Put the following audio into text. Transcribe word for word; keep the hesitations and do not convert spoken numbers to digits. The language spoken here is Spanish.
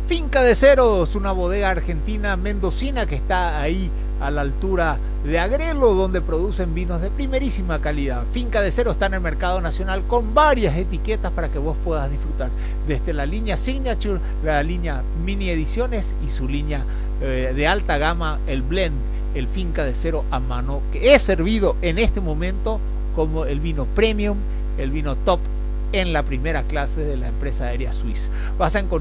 Finca de Ceros, una bodega argentina mendocina que está ahí a la altura de Agrelo, donde producen vinos de primerísima calidad. Finca de Cero está en el mercado nacional con varias etiquetas para que vos puedas disfrutar, desde la línea Signature, la línea Mini Ediciones y su línea eh, de alta gama, el Blend, el Finca de Cero a mano, que es servido en este momento como el vino premium, el vino top en la primera clase de la empresa aérea Swiss. Vas a encontrar